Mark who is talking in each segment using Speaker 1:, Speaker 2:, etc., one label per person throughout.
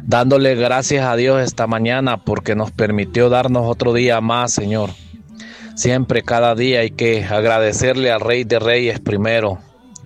Speaker 1: dándole gracias a Dios esta mañana porque nos permitió darnos otro día más, Señor. Siempre, cada día hay que agradecerle al Rey de Reyes primero,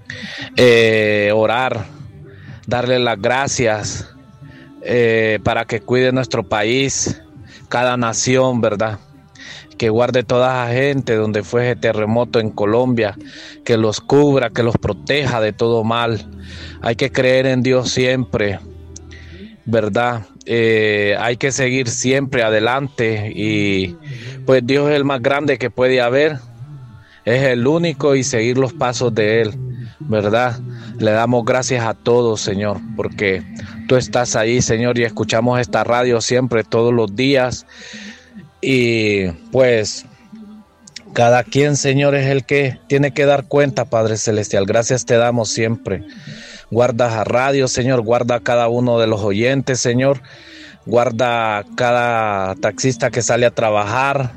Speaker 1: orar, darle las gracias para que cuide nuestro país, cada nación, ¿verdad? Que guarde toda la gente donde fue ese terremoto en Colombia, que los cubra, que los proteja de todo mal. Hay que creer en Dios siempre, ¿verdad? Hay que seguir siempre adelante y pues Dios es el más grande que puede haber, es el único, y seguir los pasos de Él, ¿verdad? Le damos gracias a todos, Señor, porque Tú estás ahí, Señor, y escuchamos esta radio siempre, todos los días, y pues cada quien, Señor, es el que tiene que dar cuenta, Padre Celestial. Gracias te damos siempre. Guarda a radio, Señor, guarda a cada uno de los oyentes, Señor, guarda a cada taxista que sale a trabajar,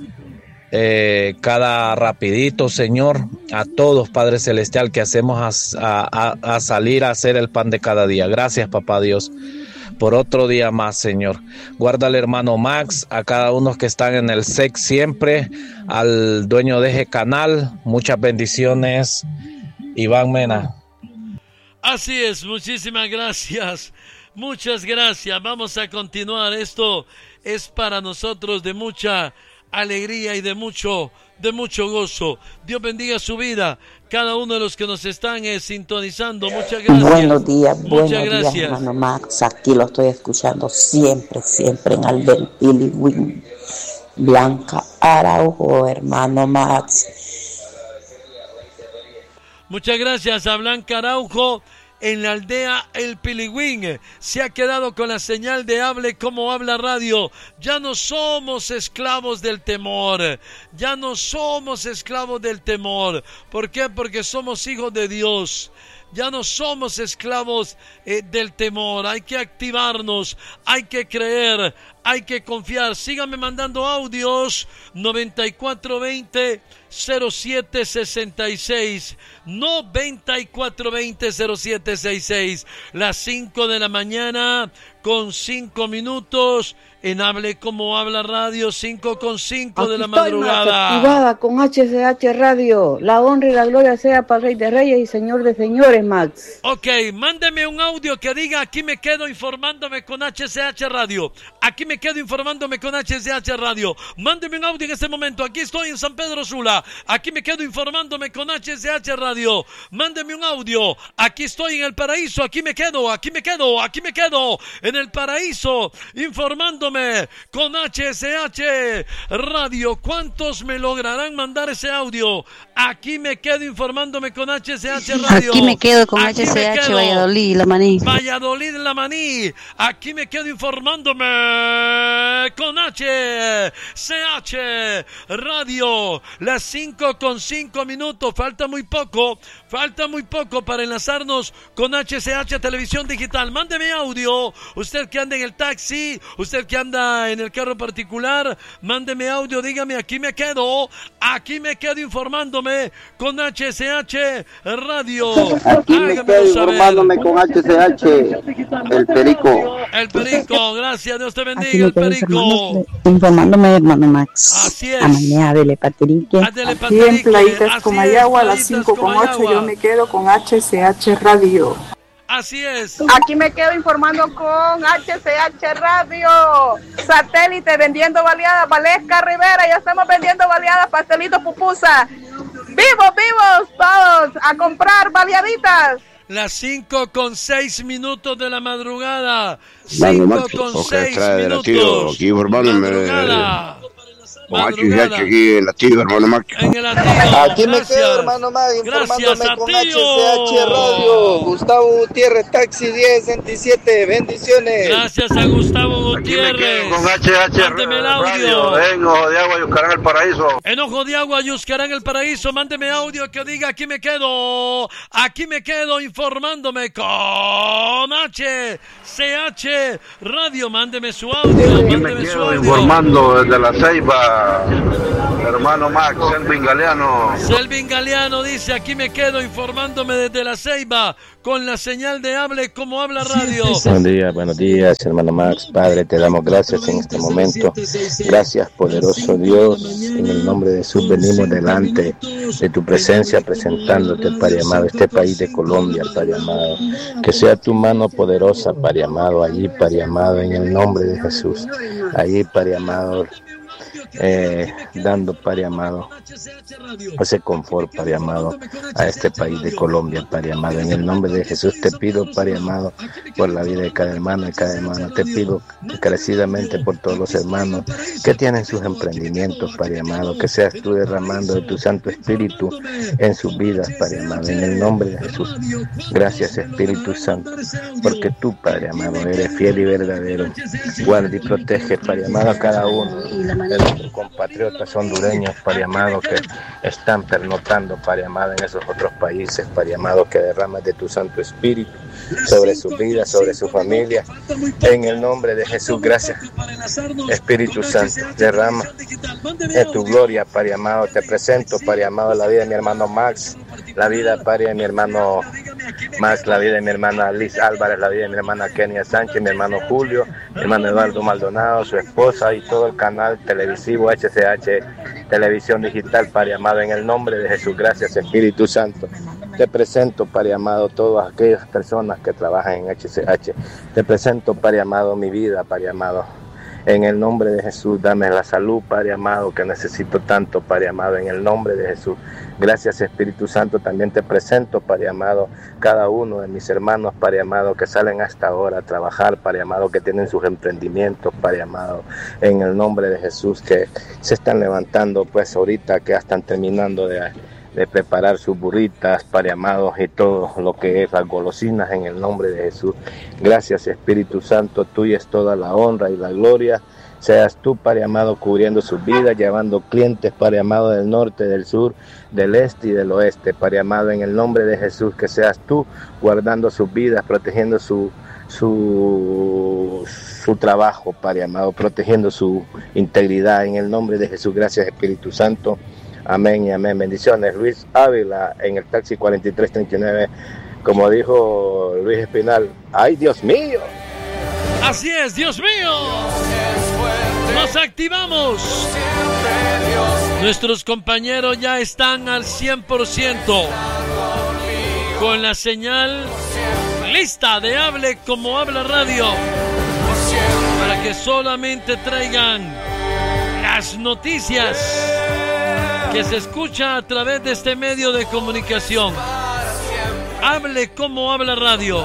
Speaker 1: cada rapidito, Señor, a todos, Padre Celestial, que hacemos a salir a hacer el pan de cada día. Gracias, Papá Dios, por otro día más, Señor. Guarda al hermano Max, a cada uno que están en el SEC siempre, al dueño de ese canal, muchas bendiciones. Iván Mena.
Speaker 2: Así es, muchísimas gracias, muchas gracias. Vamos a continuar. Esto es para nosotros de mucha alegría y de mucho gozo. Dios bendiga su vida, cada uno de los que nos están sintonizando. Muchas gracias.
Speaker 3: Buenos días, hermano Max. Aquí lo estoy escuchando siempre en el del Pilligüín. Blanca Araujo, hermano Max.
Speaker 2: Muchas gracias a Blanca Araujo en la aldea El Pilligüín. Se ha quedado con la señal de Hable Como Habla Radio. Ya no somos esclavos del temor. Ya no somos esclavos del temor. ¿Por qué? Porque somos hijos de Dios. Ya no somos esclavos del temor. Hay que activarnos, hay que creer, hay que confiar. Síganme mandando audios 9420-0766 9420-0766. Las 5 de la mañana con 5 minutos en Hable Como Habla Radio, 5:05 de la madrugada.
Speaker 4: Activada con HCH Radio. La honra y la gloria sea para Rey de Reyes y Señor de Señores, Max.
Speaker 2: Ok, mándeme un audio que diga: aquí me quedo informándome con HCH Radio. Aquí me quedo informándome con HCH Radio. Mándeme un audio en este momento. Aquí estoy en San Pedro Sula. Aquí me quedo informándome con HCH Radio. Mándeme un audio. Aquí estoy en el paraíso. Aquí me quedo en el paraíso informándome con HCH Radio. ¿Cuántos me lograrán mandar ese audio? Aquí me quedo informándome con HCH Radio.
Speaker 5: Aquí me quedo con HCH Valladolid, La Maní.
Speaker 2: Valladolid, La Maní. Aquí me quedo informándome con HCH Radio. Las 5:05 minutos. Falta muy poco para enlazarnos con HCH Televisión Digital. Mándeme audio. Usted que anda en el taxi, usted que anda en el carro particular, mándeme audio, dígame: aquí me quedo informándome con HCH Radio.
Speaker 6: Aquí me quedo informándome con HCH, el Perico.
Speaker 2: El Perico, gracias, Dios te bendiga, el Perico.
Speaker 3: Informándome, hermano Max.
Speaker 2: Así es.
Speaker 3: A mañana, Adele Patrique.
Speaker 4: Aquí en Playitas Comayagua a las 5:08 yo me quedo con HCH Radio.
Speaker 2: Así es.
Speaker 7: Aquí me quedo informando con HCH Radio. Satélite vendiendo baleadas. Valesca Rivera, ya estamos vendiendo baleadas, pastelitos, pupusa. Vivos todos a comprar baleaditas.
Speaker 2: Las 5:06 minutos de la madrugada. 5:06 minutos.
Speaker 8: Aquí informándome con HCH aquí en Latido, hermano Max.
Speaker 6: Aquí me quedo, hermano Max, informándome con HCH Radio. Gustavo Gutiérrez, Taxi 1027, bendiciones.
Speaker 2: Gracias a Gustavo Gutiérrez.
Speaker 8: Con HCH
Speaker 2: mándeme el audio.
Speaker 8: En Ojo de Agua, Yuscarán, el Paraíso.
Speaker 2: En Ojo de Agua, Yuscarán, el Paraíso. Mándeme audio que diga: aquí me quedo informándome con HCH Radio. Mándeme su audio.
Speaker 8: Aquí me quedo informando desde La Ceiba, hermano hermano Max, Selvin Galeano.
Speaker 2: Selvin Galeano dice, aquí me quedo informándome desde La Ceiba con la señal de Hable Como Habla Radio.
Speaker 9: Buenos días, hermano Max. Padre, te damos gracias en este momento. Gracias, poderoso Dios. En el nombre de Jesús venimos delante de tu presencia presentándote, Padre amado, este país de Colombia, Padre amado. Que sea tu mano poderosa, Padre amado, allí, Padre amado, en el nombre de Jesús. Allí, Padre amado, dando, Padre amado, ese confort, Padre amado, a este país de Colombia, Padre amado. En el nombre de Jesús te pido, Padre amado, por la vida de cada hermano y cada hermana. Te pido encarecidamente por todos los hermanos que tienen sus emprendimientos, Padre amado, que seas tú derramando de tu Santo Espíritu en sus vidas, Padre amado, en el nombre de Jesús. Gracias, Espíritu Santo, porque tú, Padre amado, eres fiel y verdadero. Guarda y protege, Padre amado, a cada uno de nuestros compatriotas hondureños, Padre amado, que están pernoctando, Padre amado, en esos otros países, Padre amado, que derramas de tu Santo Espíritu sobre sus vidas, sobre su familia, en el nombre de Jesús. Gracias, Espíritu Santo, derrama de tu gloria, Padre amado. Te presento, Padre amado, la vida de mi hermano Max, la vida, Padre, de mi hermano Max, la vida de mi hermana Liz Álvarez, la vida de mi hermana Kenia Sánchez, mi hermano Julio, mi hermano Eduardo Maldonado, su esposa y todo el canal televisivo HCH Televisión Digital, Padre amado, en el nombre de Jesús. Gracias, Espíritu Santo. Te presento, Padre amado, todas aquellas personas que trabajan en HCH. Te presento, Padre amado, mi vida, Padre amado. En el nombre de Jesús, dame la salud, Padre amado, que necesito tanto, Padre amado, en el nombre de Jesús. Gracias, Espíritu Santo. También te presento, Padre amado, cada uno de mis hermanos, Padre amado, que salen hasta ahora a trabajar, Padre amado, que tienen sus emprendimientos, Padre amado, en el nombre de Jesús, que se están levantando, pues ahorita que ya están terminando de preparar sus burritas, Padre amado, y todo lo que es las golosinas, en el nombre de Jesús. Gracias, Espíritu Santo, tuya es toda la honra y la gloria. Seas tú, Padre amado, cubriendo sus vidas, llevando clientes, Padre amado, del norte, del sur, del este y del oeste, Padre amado, en el nombre de Jesús. Que seas tú guardando sus vidas, protegiendo su trabajo, Padre amado, protegiendo su integridad, en el nombre de Jesús. Gracias, Espíritu Santo. Amén y amén. Bendiciones. Luis Ávila en el taxi 4339. Como dijo Luis Espinal, ¡ay, Dios mío!
Speaker 2: Así es, Dios mío. Nos activamos. Nuestros compañeros ya están al 100% con la señal lista de Hable Como Habla Radio, para que solamente traigan las noticias que se escucha a través de este medio de comunicación. Hable Como Habla Radio.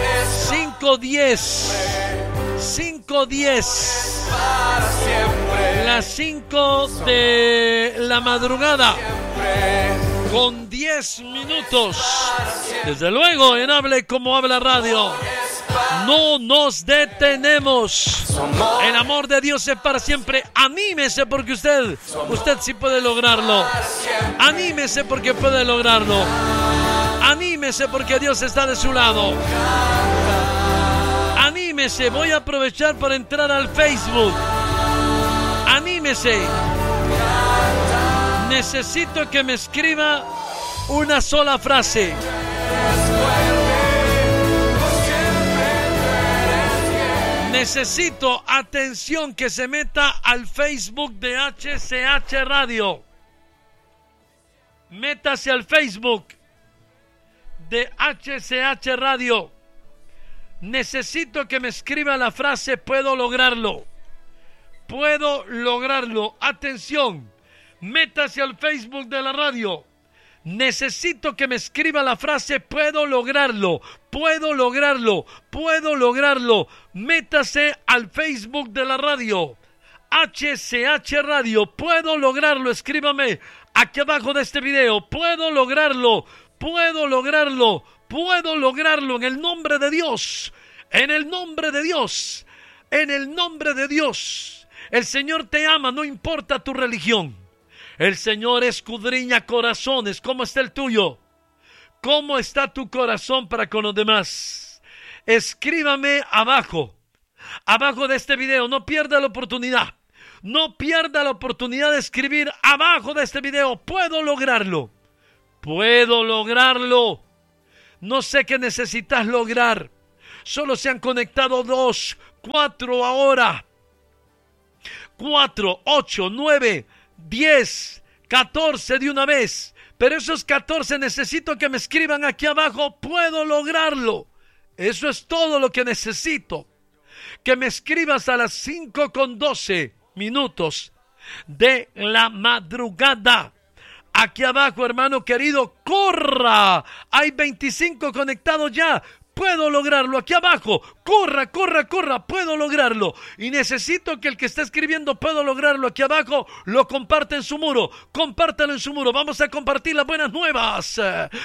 Speaker 2: 5:10. Las 5 de la madrugada con 10 minutos. Desde luego en Hable Como Habla Radio. No nos detenemos. El amor de Dios es para siempre. Anímese porque usted sí puede lograrlo. Anímese porque puede lograrlo. Anímese porque Dios está de su lado. Anímese. Voy a aprovechar para entrar al Facebook. Anímese. Necesito que me escriba una sola frase. Necesito, atención, que se meta al Facebook de HCH Radio. Métase al Facebook de HCH Radio. Necesito que me escriba la frase "puedo lograrlo". Puedo lograrlo. Atención, métase al Facebook de la radio. Necesito que me escriba la frase "puedo lograrlo, puedo lograrlo, puedo lograrlo". Métase al Facebook de la radio, HCH Radio. Puedo lograrlo. Escríbame aquí abajo de este video: puedo lograrlo, puedo lograrlo, puedo lograrlo. En el nombre de Dios, en el nombre de Dios, en el nombre de Dios. El Señor te ama, no importa tu religión. El Señor escudriña corazones. ¿Cómo está el tuyo? ¿Cómo está tu corazón para con los demás? Escríbame abajo de este video. No pierda la oportunidad. No pierda la oportunidad de escribir abajo de este video: puedo lograrlo. Puedo lograrlo. No sé qué necesitas lograr. Solo se han conectado 2, 4 ahora. 4, 8, 9, 10, 14 de una vez. Pero esos 14 necesito que me escriban aquí abajo: puedo lograrlo. Eso es todo lo que necesito. Que me escribas a las 5:12 de la madrugada. Aquí abajo, hermano querido, corra. Hay 25 conectados ya. Puedo lograrlo. Aquí abajo, corra, puedo lograrlo. Y necesito que el que está escribiendo puedo lograrlo aquí abajo lo comparte en su muro. Compártalo en su muro. Vamos a compartir las buenas nuevas.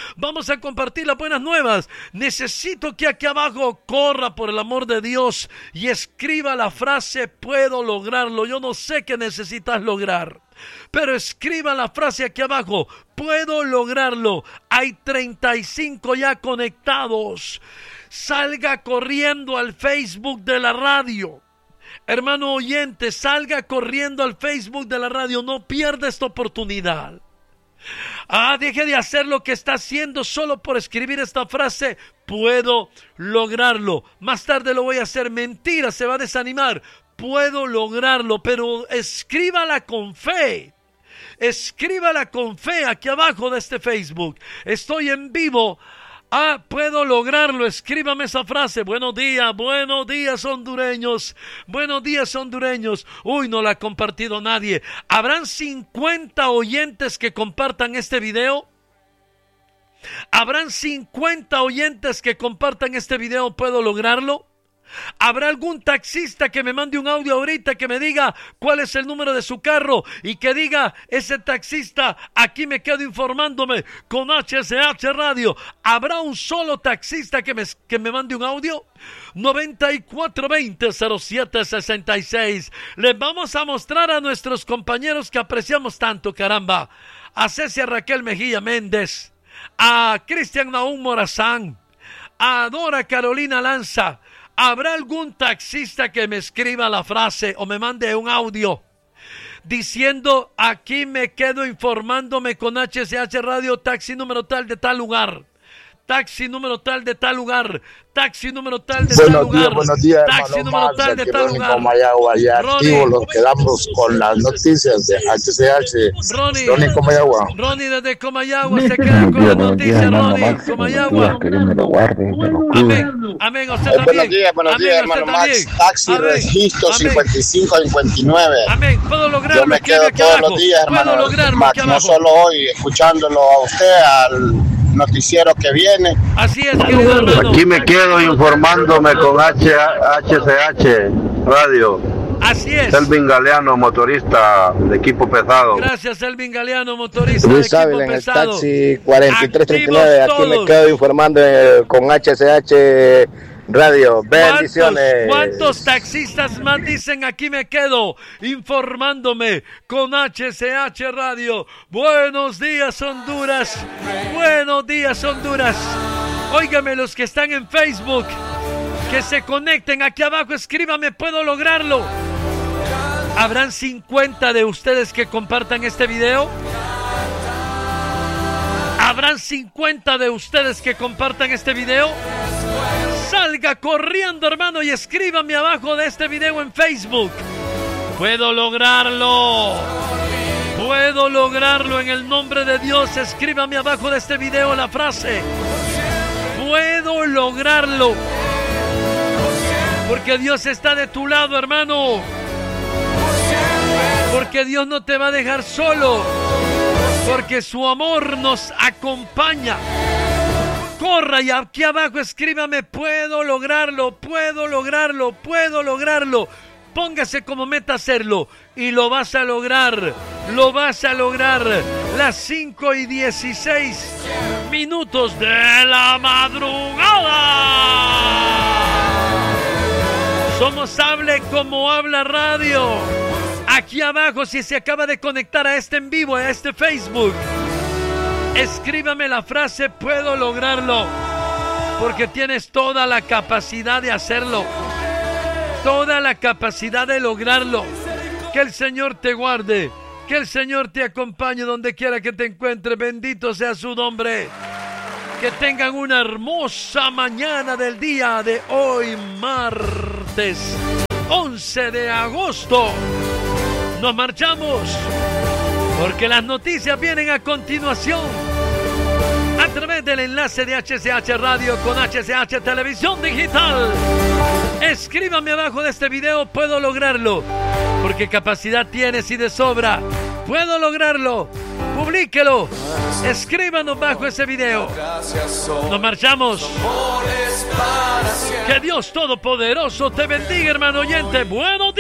Speaker 2: Necesito que aquí abajo corra, por el amor de Dios, y escriba la frase: puedo lograrlo. Yo no sé qué necesitas lograr, pero escriba la frase aquí abajo: puedo lograrlo. Hay 35 ya conectados. Salga corriendo al Facebook de la radio. Hermano oyente, salga corriendo al Facebook de la radio. No pierda esta oportunidad. Deje de hacer lo que está haciendo solo por escribir esta frase: puedo lograrlo. Más tarde lo voy a hacer. Mentira, se va a desanimar. Puedo lograrlo, pero escríbala con fe. Escríbala con fe aquí abajo de este Facebook. Estoy en vivo. Puedo lograrlo. Escríbame esa frase. Buenos días hondureños. Buenos días hondureños. Uy, no la ha compartido nadie. ¿Habrán 50 oyentes que compartan este video? ¿Habrán 50 oyentes que compartan este video? ¿Puedo lograrlo? ¿Habrá algún taxista que me mande un audio ahorita que me diga cuál es el número de su carro y que diga ese taxista: aquí me quedo informándome con HCH Radio? ¿Habrá un solo taxista que me mande un audio? 9420-0766. Les vamos a mostrar a nuestros compañeros que apreciamos tanto, caramba. A Cecia Raquel Mejía Méndez, a Cristian Naúm Morazán, a Dora Carolina Lanza. ¿Habrá algún taxista que me escriba la frase o me mande un audio diciendo: aquí me quedo informándome con HCH Radio, taxi número tal de tal lugar? Taxi número tal de tal lugar. Taxi número tal de tal lugar.
Speaker 10: Buenos días,
Speaker 2: taxi número tal de tal lugar.
Speaker 10: Comayagua, ya activo, los quedamos con las noticias de HCH. Ronnie Comayagua.
Speaker 2: Ronnie desde Comayagua se queda con las noticias. Ronnie Comayagua.
Speaker 10: Que Dios me lo guarde, me lo cuide.
Speaker 2: Amén. Usted también.
Speaker 10: Buenos días, hermano Max. Taxi registro 5559.
Speaker 2: Amén. Puedo lograrlo.
Speaker 10: Yo me quedo todos los días, hermano Max, no solo hoy, escuchándolo a usted, al noticiero que viene.
Speaker 2: Así es, querido hermano.
Speaker 8: Aquí me quedo informándome con HCH Radio.
Speaker 2: Así es.
Speaker 8: Elvin Galeano, motorista de equipo pesado.
Speaker 2: Gracias, Elvin Galeano, motorista
Speaker 10: Luis
Speaker 2: de equipo
Speaker 10: Ávila,
Speaker 2: pesado.
Speaker 10: en el taxi 4339. Aquí me quedo informando con HCH Radio. Bendiciones.
Speaker 2: ¿Cuántos taxistas más dicen: aquí me quedo informándome con HCH Radio? Buenos días, Honduras. Buenos días, Honduras. Óigame, los que están en Facebook, que se conecten aquí abajo, escríbame: puedo lograrlo. ¿Habrán 50 de ustedes que compartan este video? ¿Habrán 50 de ustedes que compartan este video? Salga corriendo, hermano, y escríbame abajo de este video en Facebook: puedo lograrlo. Puedo lograrlo en el nombre de Dios. Escríbame abajo de este video la frase: puedo lograrlo. Porque Dios está de tu lado, hermano. Porque Dios no te va a dejar solo. Porque su amor nos acompaña. Corra y aquí abajo escríbame: puedo lograrlo, puedo lograrlo, puedo lograrlo. Póngase como meta hacerlo y lo vas a lograr. Lo vas a lograr. Las 5:16 de la madrugada. Somos Hable Como Habla Radio. Aquí abajo, si se acaba de conectar a este en vivo, a este Facebook, escríbame la frase: puedo lograrlo. Porque tienes toda la capacidad de hacerlo. Toda la capacidad de lograrlo. Que el Señor te guarde. Que el Señor te acompañe donde quiera que te encuentre. Bendito sea su nombre. Que tengan una hermosa mañana del día de hoy, martes 11 de agosto. Nos marchamos porque las noticias vienen a continuación a través del enlace de HCH Radio con HCH Televisión Digital. Escríbame abajo de este video, puedo lograrlo, porque capacidad tienes y de sobra. Puedo lograrlo. Publíquelo. Escríbanos bajo ese video. Nos marchamos. Que Dios Todopoderoso te bendiga, hermano oyente. Buenos días.